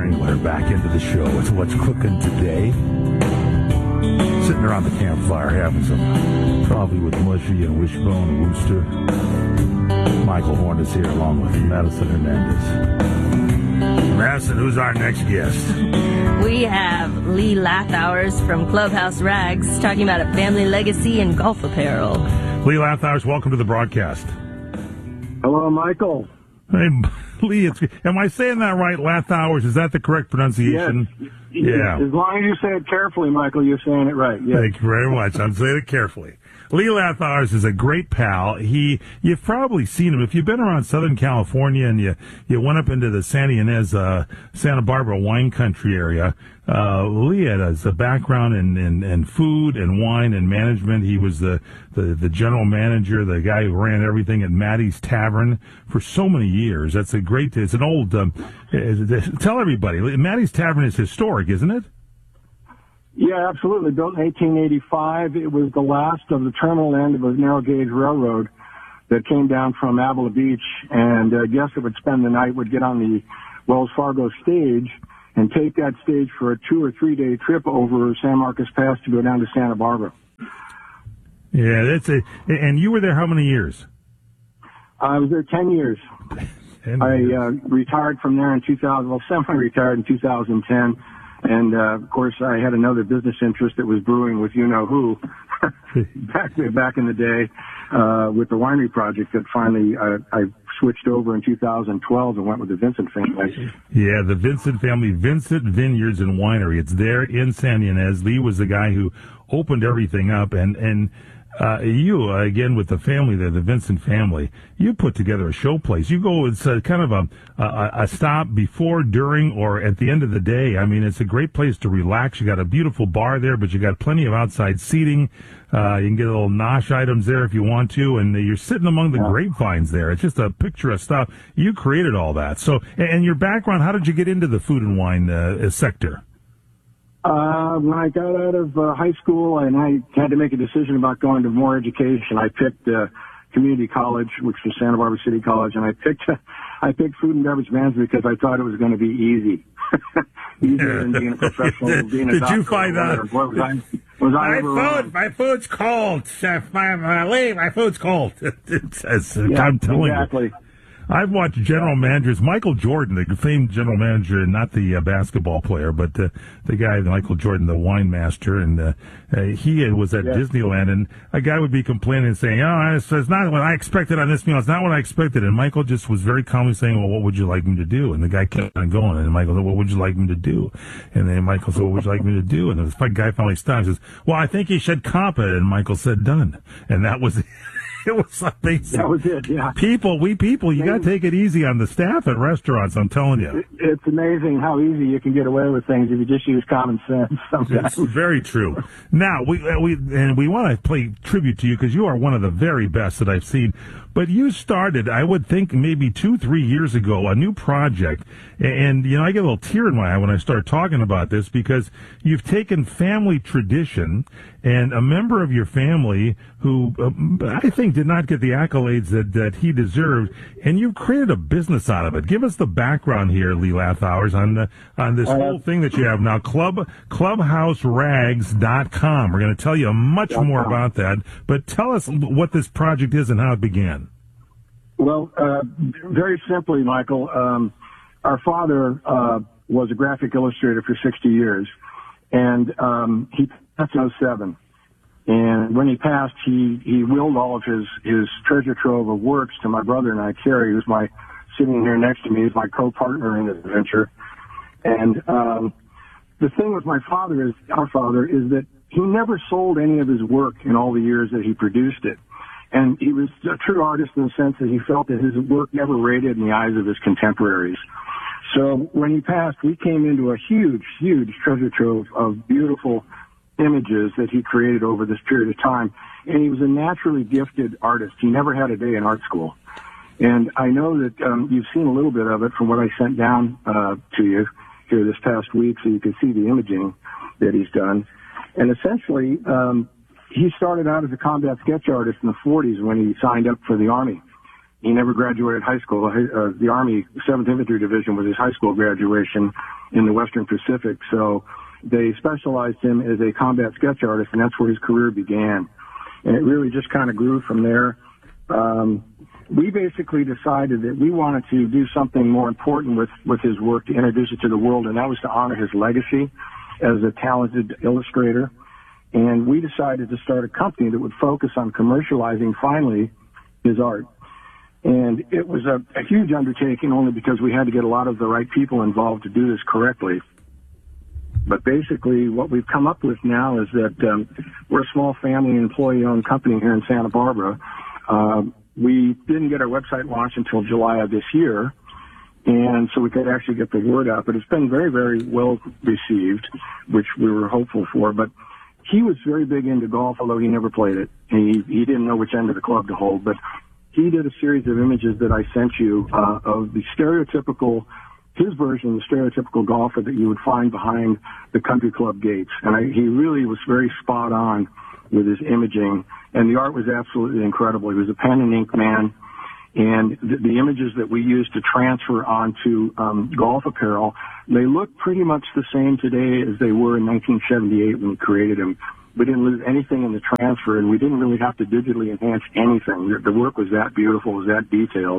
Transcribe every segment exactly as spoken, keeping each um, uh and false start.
Wrangler back into the show. It's What's Cooking Today. Sitting around the campfire having some coffee with Mushy and Wishbone and Wooster. Michael Horn is here along with Madison Hernandez. Madison, who's our next guest? We have Lee Lathowers from Clubhouse Rags talking about a family legacy in golf apparel. Lee Lathowers, welcome to the broadcast. Hello, Michael. Hey, Lee, it's, am I saying that right, Lathowers? Is that the correct pronunciation? Yes. Yeah. As long as you say it carefully, Michael, you're saying it right. Yes. Thank you very much. I'm saying it carefully. Lee Lathowers is a great pal. He, you've probably seen him if you've been around Southern California and you you went up into the Santa Ynez, uh, Santa Barbara wine country area. Uh, Lee has a background in, in, in food and wine and management. He was the, the, the general manager, the guy who ran everything at Maddie's Tavern for so many years. That's a great. It's an old. Um, tell everybody, Maddie's Tavern is historic, isn't it? Yeah, absolutely. Built in eighteen eighty-five. It was the last of the terminal end of a narrow gauge railroad that came down from Avila Beach, and uh, guests that would spend the night would get on the Wells Fargo stage and take that stage for a two or three day trip over San Marcos Pass to go down to Santa Barbara. Yeah, that's a. And you were there how many years? I was there ten years. ten I years. uh, retired from there in two thousand. Well, semi-retired in two thousand ten. And, uh, of course, I had another business interest that was brewing with you-know-who back back in the day uh, with the winery project that finally uh, I switched over in two thousand twelve and went with the Vincent family. Yeah, the Vincent family, Vincent Vineyards and Winery. It's there in Santa Ynez. Lee was the guy who opened everything up, and, and Uh, you, uh, again, with the family there, the Vincent family, you put together a show place. You go, it's a, kind of a, a, a stop before, during, or at the end of the day. I mean, it's a great place to relax. You got a beautiful bar there, but you got plenty of outside seating. Uh, you can get a little nosh items there if you want to, and you're sitting among the grapevines there. It's just a picture of stuff. You created all that. So, and your background, how did you get into the food and wine uh, sector? Uh, when I got out of uh, high school and I had to make a decision about going to more education, I picked uh, community college, which was Santa Barbara City College, and I picked uh, I picked food and beverage management because I thought it was going to be easy. Easier than being a professional, being a Did doctor. you find out? What was I, was I My ever food, wrong? my food's cold, Chef. My, my, Lee, my food's cold. It's, it's, Yeah, I'm telling exactly. you. I've watched general managers, Michael Jordan, the famed general manager, not the uh, basketball player, but uh, the guy, Michael Jordan, the wine master, and uh, uh, he was at Yeah. Disneyland, and a guy would be complaining and saying, oh, it's, it's not what I expected on this meal. It's not what I expected. And Michael just was very calmly saying, well, what would you like me to do? And the guy kept on going, and Michael said, what would you like me to do? And then Michael said, what would you like me to do? And the guy finally stops and says, well, I think you should comp it. And Michael said, done. And that was it. Was amazing. That was it, yeah. People, we people, you got to take it easy on the staff at restaurants, I'm telling you. It, it's amazing how easy you can get away with things if you just use common sense sometimes. It's very true. Now, we uh, we and we want to play tribute to you because you are one of the very best that I've seen. But you started, I would think, maybe two, three years ago, a new project. And, you know, I get a little tear in my eye when I start talking about this because you've taken family tradition and a member of your family who uh, I think did not get the accolades that, that he deserved, and you've created a business out of it. Give us the background here, Lee Lathowers, on the, on this uh, whole thing that you have now, Club Clubhouse Rags dot com. We're going to tell you much more about that, but tell us what this project is and how it began. Well, uh, very simply, Michael, um, our father uh, was a graphic illustrator for sixty years, and um, he passed in oh seven. And when he passed, he, he willed all of his, his treasure trove of works to my brother and I, Kerry, who's my sitting here next to me, is my co-partner in this venture. And um, the thing with my father is, our father, is that he never sold any of his work in all the years that he produced it. And he was a true artist in the sense that he felt that his work never rated in the eyes of his contemporaries. So when he passed, we came into a huge, huge treasure trove of beautiful images that he created over this period of time. And he was a naturally gifted artist. He never had a day in art school. And I know that um, you've seen a little bit of it from what I sent down uh, to you here this past week, so you can see the imaging that he's done. And essentially, um, he started out as a combat sketch artist in the forties when he signed up for the Army. he never graduated high school. Uh, the Army seventh Infantry Division was his high school graduation in the Western Pacific. So they specialized him as a combat sketch artist, and that's where his career began. And it really just kind of grew from there. Um, we basically decided that we wanted to do something more important with, with his work to introduce it to the world, and that was to honor his legacy as a talented illustrator. And we decided to start a company that would focus on commercializing, finally, his art. And it was a, a huge undertaking only because we had to get a lot of the right people involved to do this correctly. But basically what we've come up with now is that um, we're a small family employee-owned company here in Santa Barbara. Uh, we didn't get our website launched until July of this year, and so we could actually get the word out. But it's been very, very well received, which we were hopeful for. But he was very big into golf, although he never played it. He, he didn't know which end of the club to hold. But he did a series of images that I sent you uh, of the stereotypical, his version of the stereotypical golfer that you would find behind the country club gates. And I, he really was very spot on with his imaging, and the art was absolutely incredible. He was a pen and ink man, and the, the images that we used to transfer onto um, golf apparel, they look pretty much the same today as they were in nineteen seventy-eight when we created them. We didn't lose anything in the transfer, and we didn't really have to digitally enhance anything. The, the work was that beautiful, was that detailed.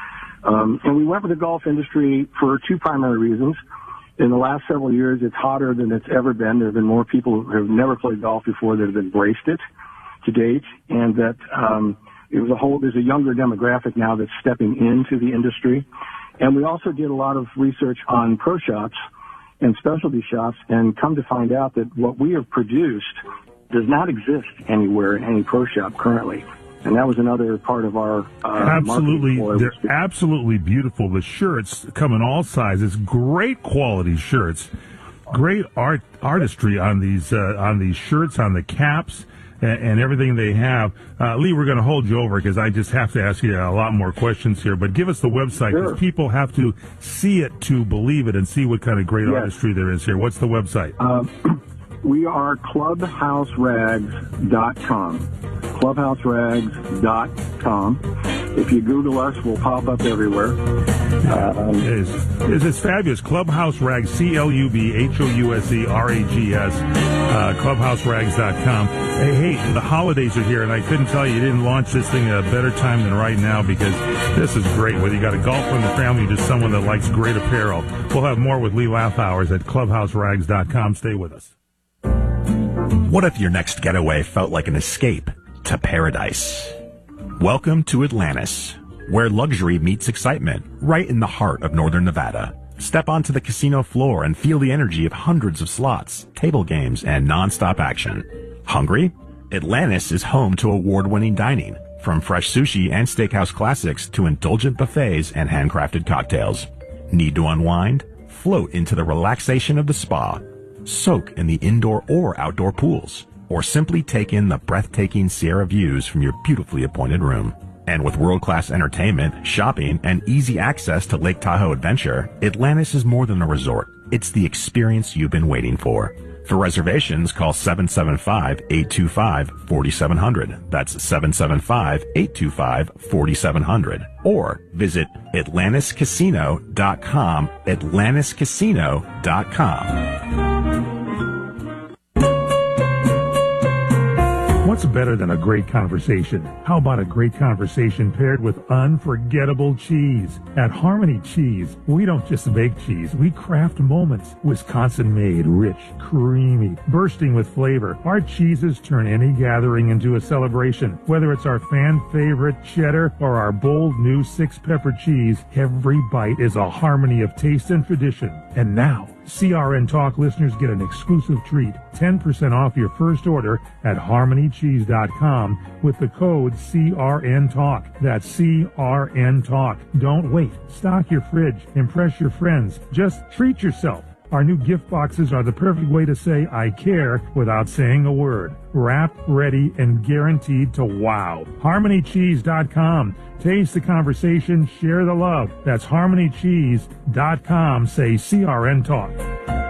Um, and we went with the golf industry for two primary reasons. In the last several years, it's hotter than it's ever been. There have been more people who have never played golf before that have embraced it to date, and that um, it was a whole. There's a younger demographic now that's stepping into the industry. And we also did a lot of research on pro shops and specialty shops, and come to find out that what we have produced does not exist anywhere in any pro shop currently. And that was another part of our uh, absolutely, marketing. They're absolutely beautiful. The shirts come in all sizes. Great quality shirts. Great art artistry on these uh, on these shirts, on the caps, and, and everything they have. Uh, Lee, we're going to hold you over because I just have to ask you a lot more questions here. But give us the website because Sure. people have to see it to believe it and see what kind of great Yes. artistry there is here. What's the website? Uh, we are clubhouse rags dot com. clubhouse rags dot com. If you Google us, we'll pop up everywhere. Um, Is is it's fabulous. Clubhouse Rags, C L U B H O U S E R A G S, uh, clubhouse rags dot com. Hey, hey, the holidays are here, and I couldn't tell you you didn't launch this thing at a better time than right now because this is great. Whether you got a golfer in the family or just someone that likes great apparel. We'll have more with Lee Lathowers at clubhouse rags dot com. Stay with us. What if your next getaway felt like an escape to paradise? Welcome to Atlantis, where luxury meets excitement, right in the heart of northern Nevada. Step onto the casino floor and feel the energy of hundreds of slots, table games, and non-stop action. Hungry? Atlantis is home to award-winning dining, from fresh sushi and steakhouse classics to indulgent buffets and handcrafted cocktails. Need to unwind? Float into the relaxation of the spa. Soak in the indoor or outdoor pools, or simply take in the breathtaking Sierra views from your beautifully appointed room. And with world-class entertainment, shopping, and easy access to Lake Tahoe Adventure, Atlantis is more than a resort. It's the experience you've been waiting for. For reservations, call seven seven five, eight two five, four seven zero zero. That's seven seven five, eight two five, four seven zero zero. Or visit atlantis casino dot com, atlantis casino dot com. What's better than a great conversation? How about a great conversation paired with unforgettable cheese? At Harmony Cheese, we don't just make cheese, we craft moments. Wisconsin-made, rich, creamy, bursting with flavor. Our cheeses turn any gathering into a celebration. Whether it's our fan-favorite cheddar or our bold new six-pepper cheese, every bite is a harmony of taste and tradition. And now, C R N Talk listeners get an exclusive treat, ten percent off your first order at harmony cheese dot com with the code C R N Talk. That's C R N Talk. Don't wait. Stock your fridge. Impress your friends. Just treat yourself. Our new gift boxes are the perfect way to say I care without saying a word. Wrapped, ready, and guaranteed to wow. harmony cheese dot com. Taste the conversation, share the love. That's harmony cheese dot com. Say C R N Talk.